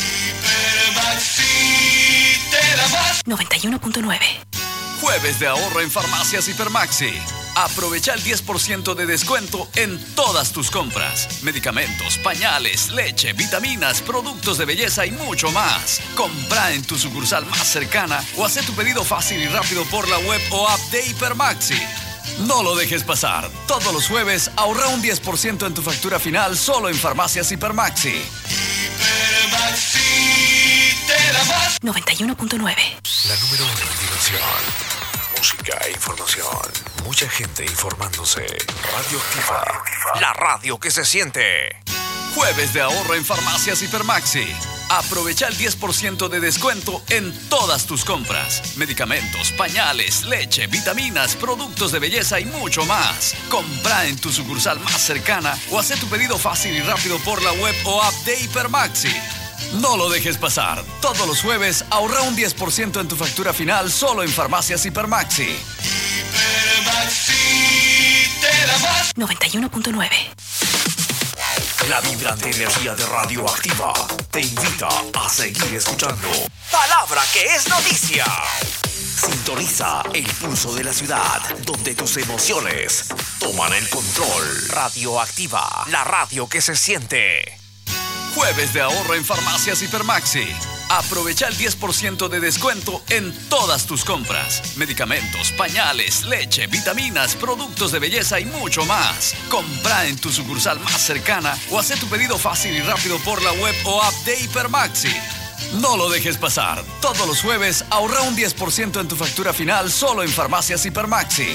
Hipermaxi te da más. 91.9. Jueves de ahorro en Farmacias Hipermaxi. Aprovecha el 10% de descuento en todas tus compras. Medicamentos, pañales, leche, vitaminas, productos de belleza y mucho más. Compra en tu sucursal más cercana o haz tu pedido fácil y rápido por la web o app de Hipermaxi. No lo dejes pasar. Todos los jueves ahorra un 10% en tu factura final solo en Farmacias Hipermaxi. Hipermaxi te da más. 91.9. La número 1 en diversión, música e información. Mucha gente informándose. Radio Activa. La radio que se siente. Jueves de ahorro en Farmacias Hipermaxi. Aprovecha el 10% de descuento en todas tus compras. Medicamentos, pañales, leche, vitaminas, productos de belleza y mucho más. Compra en tu sucursal más cercana o haz tu pedido fácil y rápido por la web o app de Hipermaxi. No lo dejes pasar. Todos los jueves ahorra un 10% en tu factura final solo en Farmacias Hipermaxi. Hipermaxi te da más. 91.9. La vibrante energía de Radio Activa te invita a seguir escuchando. Palabra que es noticia. Sintoniza el pulso de la ciudad, donde tus emociones toman el control. Radio Activa, la radio que se siente. Jueves de ahorro en Farmacias Hipermaxi. Aprovecha el 10% de descuento en todas tus compras. Medicamentos, pañales, leche, vitaminas, productos de belleza y mucho más. Compra en tu sucursal más cercana o haz tu pedido fácil y rápido por la web o app de Hipermaxi. No lo dejes pasar. Todos los jueves ahorra un 10% en tu factura final solo en Farmacias Hipermaxi.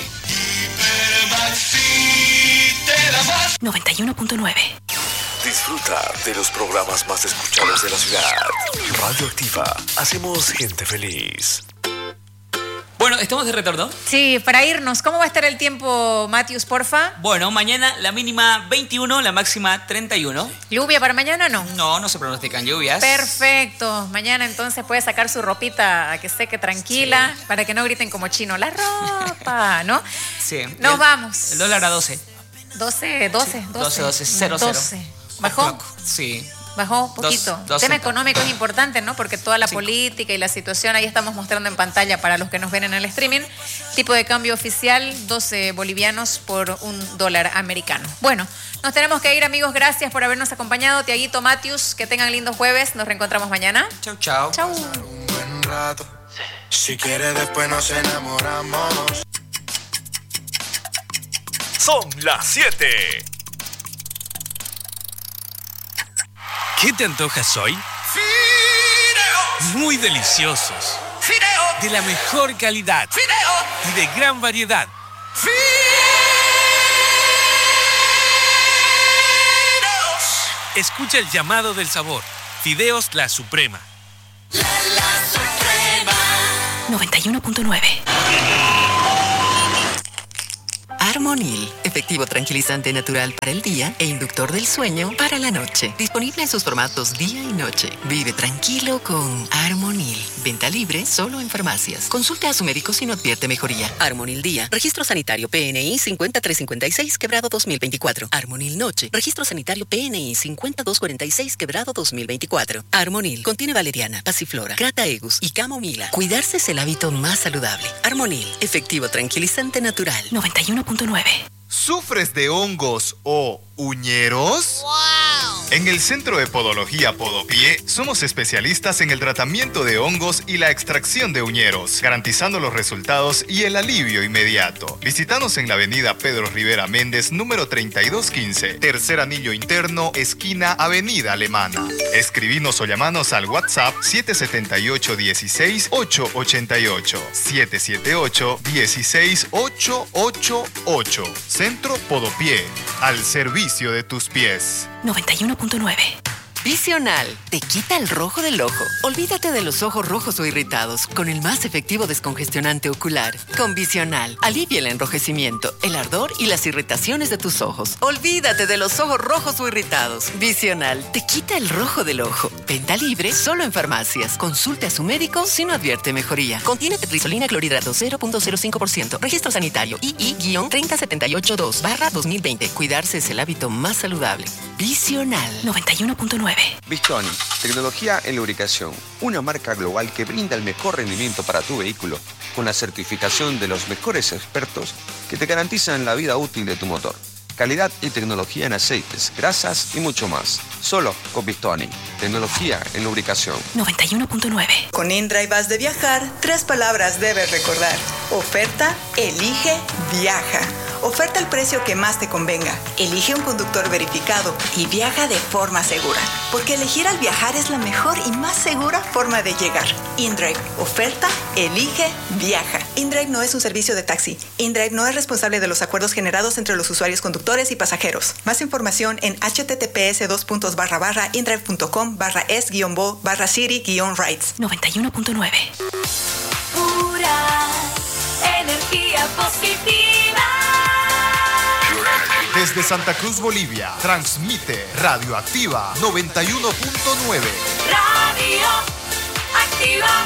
Hipermaxi te da más. 91.9. Disfruta de los programas más escuchados de la ciudad. Radio Activa. Hacemos gente feliz. Bueno, ¿estamos de retorno? Sí, para irnos, ¿cómo va a estar el tiempo, Matius, porfa? Bueno, mañana la mínima 21, la máxima 31. ¿Lluvia para mañana no? No se pronostican lluvias. Perfecto. Mañana entonces puede sacar su ropita a que seque tranquila, sí, para que no griten como chino. La ropa, ¿no? Sí. Nos vamos. El dólar a 12. 12. 0. ¿Bajó? Sí. Bajó un poquito. El tema económico es importante, ¿no? Porque toda la política y la situación, ahí estamos mostrando en pantalla para los que nos ven en el streaming. Tipo de cambio oficial, 12 bolivianos por $1 americano. Bueno, nos tenemos que ir, amigos. Gracias por habernos acompañado. Tiaguito, Matius, que tengan lindo jueves. Nos reencontramos mañana. Chau, chau. Chau. Un buen rato. Si quieres, después nos enamoramos. Son las 7. ¿Qué te antojas hoy? ¡Fideos! Muy deliciosos. ¡Fideos! De la mejor calidad. ¡Fideos! Y de gran variedad. ¡Fideos! Escucha el llamado del sabor. Fideos La Suprema. La Suprema. 91.9. Armonil, efectivo tranquilizante natural para el día e inductor del sueño para la noche. Disponible en sus formatos día y noche. Vive tranquilo con Armonil. Venta libre solo en farmacias. Consulte a su médico si no advierte mejoría. Armonil Día. Registro sanitario PNI 5356 quebrado 2024. Armonil Noche. Registro sanitario PNI 5246 quebrado 2024. Armonil contiene valeriana, pasiflora, crataegus y camomila. Cuidarse es el hábito más saludable. Armonil, efectivo tranquilizante natural. 91.9. ¿Sufres de hongos o uñeros? ¡Wow! En el Centro de Podología Podopié somos especialistas en el tratamiento de hongos y la extracción de uñeros, garantizando los resultados y el alivio inmediato. Visítanos en la avenida Pedro Rivera Méndez, número 3215, tercer anillo interno, esquina Avenida Alemana. Escribinos o llamanos al WhatsApp 778-16-888, 778-16-888. Centro Podopié, al servicio de tus pies. 91.9. Visional, te quita el rojo del ojo. Olvídate de los ojos rojos o irritados con el más efectivo descongestionante ocular. Con Visional, alivia el enrojecimiento, el ardor y las irritaciones de tus ojos. Olvídate de los ojos rojos o irritados. Visional, te quita el rojo del ojo. Venta libre solo en farmacias. Consulte a su médico si no advierte mejoría. Contiene tetrisolina clorhidrato 0.05%. Registro sanitario II-30782/2020. Cuidarse es el hábito más saludable. Visional. 91.9. Bistoni, tecnología en lubricación, una marca global que brinda el mejor rendimiento para tu vehículo, con la certificación de los mejores expertos que te garantizan la vida útil de tu motor. Calidad y tecnología en aceites, grasas y mucho más. Solo con Bistoni, tecnología en lubricación. 91.9. Con InDrive vas de viajar, 3 palabras debes recordar. Oferta, elige, viaja. Oferta el precio que más te convenga. Elige un conductor verificado y viaja de forma segura. Porque elegir al viajar es la mejor y más segura forma de llegar. InDrive. Oferta, elige, viaja. InDrive no es un servicio de taxi. InDrive no es responsable de los acuerdos generados entre los usuarios conductores y pasajeros. Más información en https://indrive.com/es-bo/city-rights. 91.9. Pura energía positiva. Desde Santa Cruz, Bolivia, transmite Radioactiva 91.9. Radio Activa.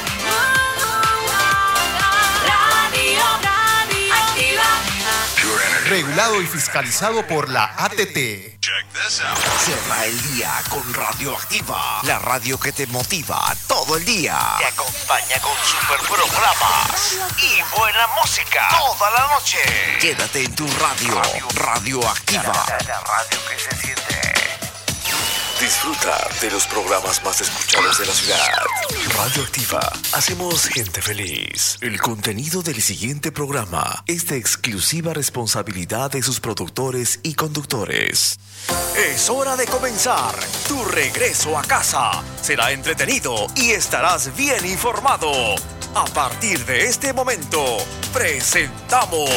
Radio Activa. Regulado y fiscalizado por la ATT. Cierra el día con Radioactiva, la radio que te motiva todo el día. Te acompaña con super programas y buena música toda la noche. Quédate en tu radio, Radioactiva. La radio que se siente. Disfruta de los programas más escuchados de la ciudad. Radioactiva. Hacemos gente feliz. El contenido del siguiente programa es de exclusiva responsabilidad de sus productores y conductores. Es hora de comenzar. Tu regreso a casa será entretenido y estarás bien informado. A partir de este momento, presentamos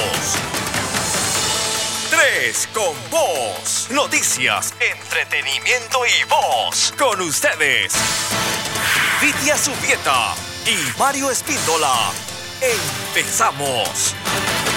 3 con Voz. Noticias, entretenimiento y voz. Con ustedes, Vitia Subieta y Mario Espíndola. Empezamos.